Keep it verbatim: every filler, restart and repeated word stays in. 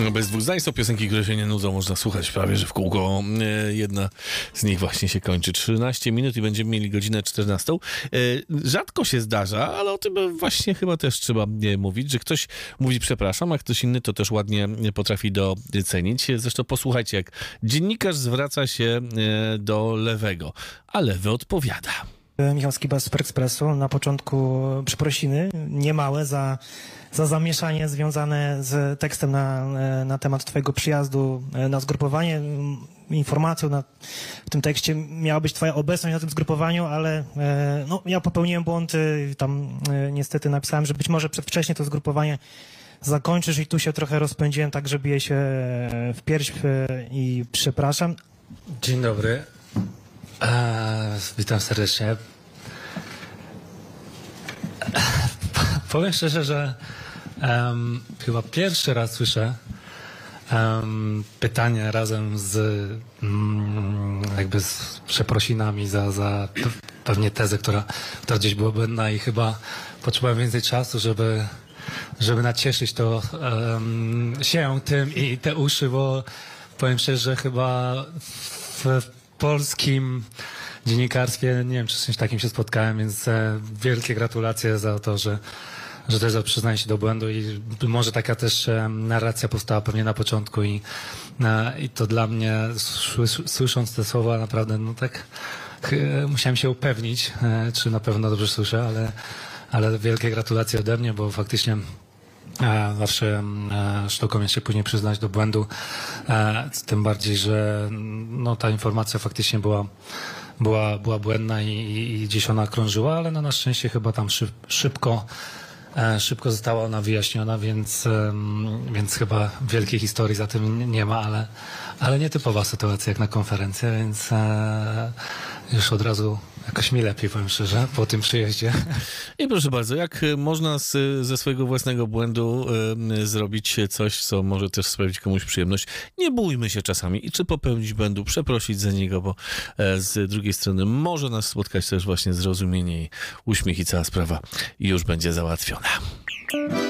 Bez dwóch zdań są piosenki, które się nie nudzą, można słuchać prawie, że w kółko. Jedna z nich właśnie się kończy. trzynaście minut i będziemy mieli godzinę czternastą. Rzadko się zdarza, ale o tym właśnie chyba też trzeba mówić, że ktoś mówi przepraszam, a ktoś inny to też ładnie potrafi docenić. Zresztą posłuchajcie, jak dziennikarz zwraca się do lewego, a lewy odpowiada. Michał Skiba z Super Expressu. Na początku przeprosiny niemałe za, za zamieszanie związane z tekstem na, na temat twojego przyjazdu na zgrupowanie. Informacją na, w tym tekście miała być twoja obecność na tym zgrupowaniu, ale no, ja popełniłem błąd. Tam niestety napisałem, że być może przedwcześnie to zgrupowanie zakończysz i tu się trochę rozpędziłem, tak że biję się w pierś i przepraszam. Dzień dobry. Eee, witam serdecznie. Eee, powiem szczerze, że um, chyba pierwszy raz słyszę um, pytanie razem z um, jakby z przeprosinami za, za pewnie tezę, która, która gdzieś była błędna i chyba potrzebowałem więcej czasu, żeby, żeby nacieszyć to um, się tym i te uszy, bo powiem szczerze, że chyba w, w polskim dziennikarstwie, nie wiem, czy z czymś takim się spotkałem, więc e, wielkie gratulacje za to, że, że też za przyznanie się do błędu i może taka też e, narracja powstała pewnie na początku i, e, i to dla mnie, słysząc te słowa, naprawdę, no tak e, musiałem się upewnić, e, czy na pewno dobrze słyszę, ale, ale wielkie gratulacje ode mnie, bo faktycznie E, zawsze e, sztuką jest się później przyznać do błędu, e, tym bardziej, że no, ta informacja faktycznie była, była, była błędna i, i, i gdzieś ona krążyła, ale no, na szczęście chyba tam szyb, szybko, e, szybko została ona wyjaśniona, więc, e, więc chyba wielkiej historii za tym nie ma, ale, ale nietypowa sytuacja jak na konferencję, więc e, już od razu jakoś mi lepiej, powiem szczerze, po tym przyjeździe. I proszę bardzo, jak można z, ze swojego własnego błędu y, zrobić coś, co może też sprawić komuś przyjemność? Nie bójmy się czasami i czy popełnić błędu, przeprosić za niego, bo e, z drugiej strony może nas spotkać też właśnie zrozumienie i uśmiech i cała sprawa już będzie załatwiona.